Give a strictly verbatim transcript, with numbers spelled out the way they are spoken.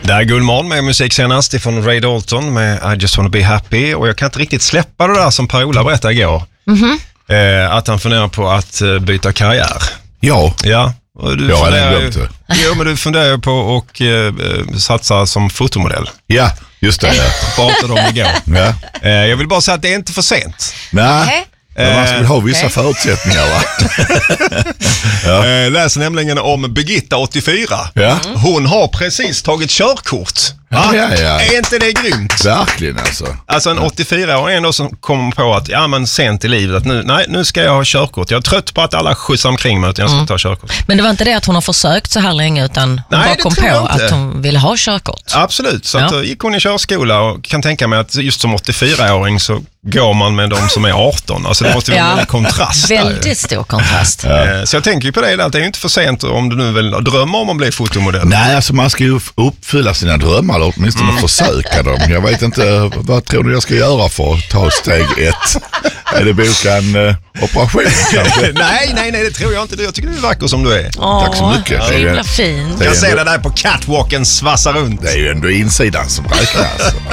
Det är Guldmorgon med musik senast ifrån Ray Dalton med I just wanna be happy. Och jag kan inte riktigt släppa det där som Per-Ola berättade igår. Mm-hmm. Eh, att han funderar på att uh, byta karriär. Ja. Ja. Och du jag har funderar, glömt det. Jo, men du funderar på att uh, satsa som fotomodell. Ja, just det. Pratade om igår. Ja. Eh, jag vill bara säga att det är inte för sent. Nej. Men man skulle ha vissa okay. förutsättningar, va? ja. eh, läser nämligen om Birgitta, åttiofyra. Ja. Hon har precis tagit körkort. Ja, ja, ja. Är inte det grymt? Verkligen alltså. Alltså en åttiofyra-åring ändå som kommer på att ja men sent i livet att nu, nej, nu ska jag ha körkort. Jag är trött på att alla skjutsar omkring mig utan jag ska mm. ta körkort. Men det var inte det att hon har försökt så här länge utan hon nej, bara kom på att hon ville ha körkort? Absolut, så ja. att, då gick hon i körskola och kan tänka mig att just som åttiofyra-åring så går man med de som är arton. Alltså det måste vara ja. en kontrast. Väldigt stor kontrast. Ja. Så jag tänker ju på det att det är ju inte för sent om du nu vill drömma om att bli fotomodell. Nej, alltså man ska ju uppfylla sina drömmar eller åtminstone mm. försöka dem. Jag vet inte, vad tror du jag ska göra för att ta steg ett? Är det boka en uh, operation kanske? nej, nej, nej, det tror jag inte. Jag tycker du är vacker som du är. Åh, tack så mycket. Så himla fint. Jag ser det där på catwalken svassa runt. Det är ju ändå insidan som räknas.